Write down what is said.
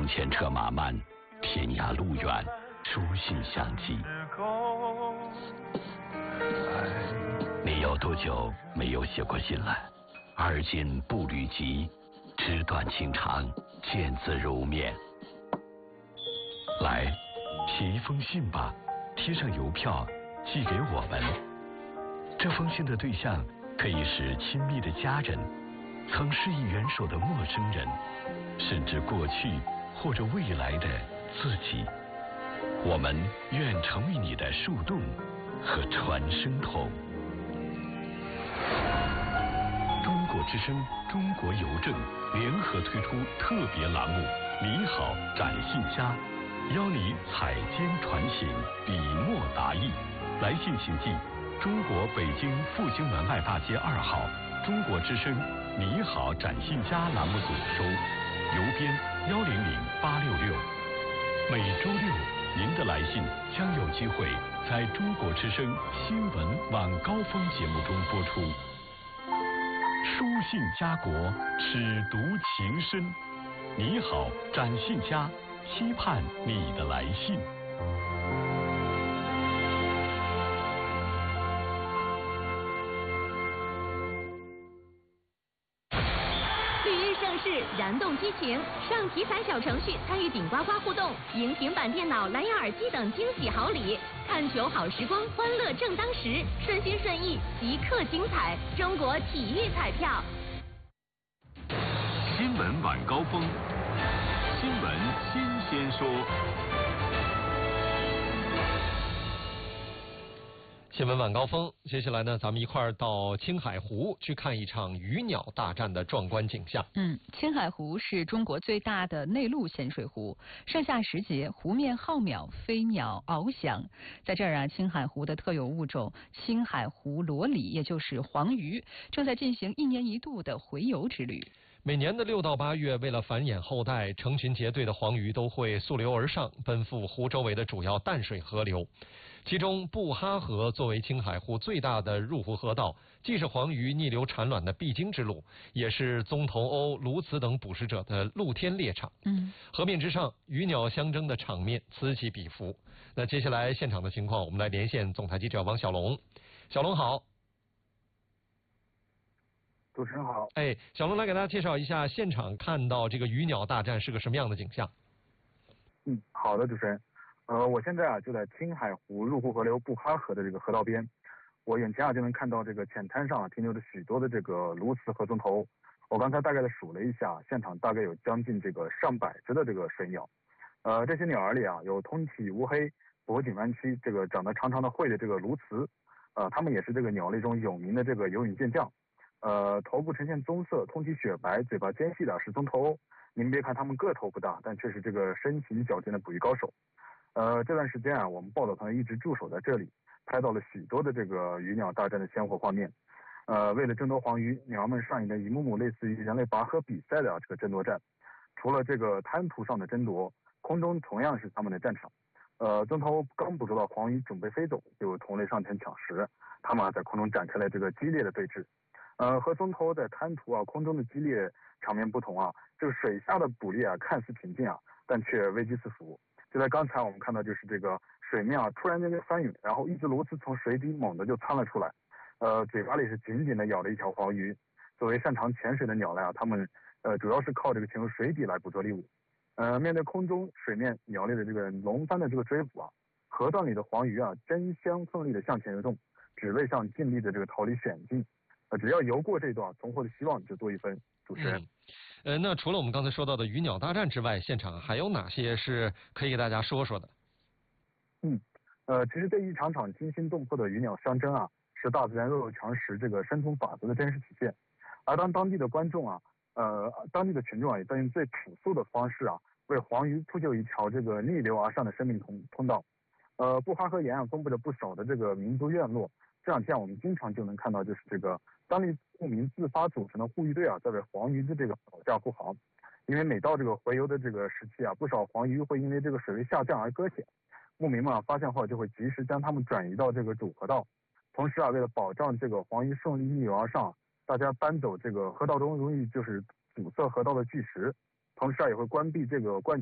风前车马慢，天涯路远，书信相寄。你有多久没有写过信了？而今步履急，纸短情长，见字如面。来，写一封信吧，贴上邮票寄给我们。这封信的对象可以是亲密的家人，曾施以援手的陌生人，甚至过去或者未来的自己。我们愿成为你的树洞和传声筒。中国之声、中国邮政联合推出特别栏目《你好，展信家》，邀你采笺传信，笔墨达意。来信请寄中国北京复兴门外大街2号中国之声你好展信家栏目组收，邮编100866。每周六，您的来信将有机会在中国之声新闻晚高峰节目中播出。书信家国，尺读情深。你好，展信家，期盼你的来信。 燃动激情，上体彩小程序参与顶呱呱互动，赢平板电脑、蓝牙耳机等惊喜好礼。看球好时光，欢乐正当时，顺心顺意，即刻精彩。中国体育彩票。 新闻晚高峰，新闻新鲜说。 新闻晚高峰，接下来呢，咱们一块儿到青海湖去看一场鱼鸟大战的壮观景象。 青海湖是中国最大的内陆咸水湖，上下时节湖面浩渺，飞鸟翱翔。在这儿啊，青海湖的特有物种青海湖裸鲤，也就是黄鱼，正在进行1年1度的洄游之旅。 每年的6到8月，为了繁衍后代，成群结队的黄鱼都会溯流而上，奔赴湖周围的主要淡水河流。其中布哈河作为青海湖最大的入湖河道，既是黄鱼逆流产卵的必经之路，也是棕头鸥、鸬鹚等捕食者的露天猎场。河面之上，鱼鸟相争的场面此起彼伏。那接下来现场的情况，我们来连线总台记者王小龙。小龙好。 主持人好。 小龙来给大家介绍一下现场看到这个鱼鸟大战是个什么样的景象。 好的，主持人。我现在就在青海湖入湖河流布哈河的这个河道边，我眼前就能看到这个浅滩上停留着许多的这个鸬鹚和棕头。我刚才大概的数了一下，现场大概有将近这个上百只的这个水鸟。这些鸟儿里有通体乌黑、脖颈弯曲、这个长得长长的喙的这个鸬鹚，它们也是这个鸟类中有名的这个游泳健将。头部呈现棕色，通体雪白，嘴巴尖细的是棕头鸥。您别看它们个头不大，但却是这个身形矫健的捕鱼高手。这段时间我们报道团一直驻守在这里，拍到了许多的这个鱼鸟大战的鲜活画面。为了争夺黄鱼，鸟儿们上演了一幕幕类似于人类拔河比赛的这个争夺战。除了这个滩涂上的争夺，空中同样是他们的战场。棕头刚捕捉到黄鱼准备飞走，就有同类上前抢食，他们在空中展开了这个激烈的对峙。和棕头在滩涂空中的激烈场面不同这个水下的捕猎看似平静但却危机四伏。就在刚才我们看到，就是这个水面突然间就翻涌，然后一只鸬鹚从水底猛地就窜了出来，嘴巴里是紧紧的咬了一条黄鱼。作为擅长潜水的鸟类它们主要是靠这个潜入水底来捕捉猎物。面对空中水面鸟类的这个轮番的这个追捕河段里的黄鱼争相奋力的向前游动，只为向尽力的这个逃离险境。只要游过这段，存活的希望就多一分。主持人。 那除了我们刚才说到的鱼鸟大战之外，现场还有哪些是可以给大家说说的？ 其实这一场场惊心动魄的鱼鸟相争是大自然弱肉强食这个生存法则的真实体现。而当地的观众当地的群众也在用最朴素的方式为黄鱼铺就一条这个逆流而上的生命通道。布哈河沿岸分布着不少的这个民族院落。这两天我们经常就能看到，就是这个当地牧民自发组成的护渔队在为黄鱼的这个保驾护航。因为每到这个洄游的这个时期不少黄鱼会因为这个水位下降而搁浅。牧民们发现后就会及时将它们转移到这个主河道。同时为了保障这个黄鱼顺利逆流而上，大家搬走这个河道中容易就是阻塞河道的巨石，同时也会关闭这个灌